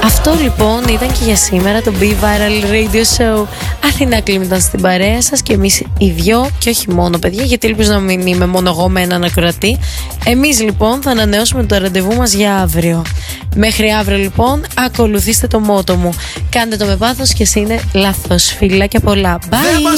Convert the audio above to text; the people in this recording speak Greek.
Αυτό λοιπόν ήταν και για σήμερα το Be Viral Radio Show. Αθηνά Κλίμ ήταν στην παρέα σας και εμείς οι δυο, και όχι μόνο παιδιά, γιατί ελπίζω να μην είμαι μόνο εγώ με έναν ακροατή. Εμείς λοιπόν θα ανανεώσουμε το ραντεβού μας για αύριο. Μέχρι αύριο λοιπόν ακολουθήστε το μότο μου. Κάντε το με πάθος και εσύ είναι λάθος. Φιλάκια πολλά. Bye!